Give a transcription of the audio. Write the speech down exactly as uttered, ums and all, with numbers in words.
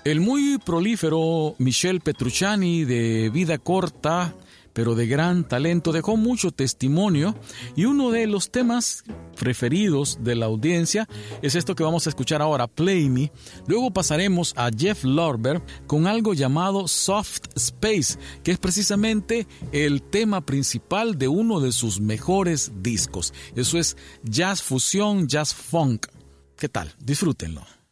El muy prolífero Michel Petrucciani, de vida corta pero de gran talento, dejó mucho testimonio, y uno de los temas preferidos de la audiencia es esto que vamos a escuchar ahora, Play Me. Luego pasaremos a Jeff Lorber con algo llamado Soft Space, que es precisamente el tema principal de uno de sus mejores discos. Eso es jazz fusión, jazz funk. ¿Qué tal? Disfrútenlo.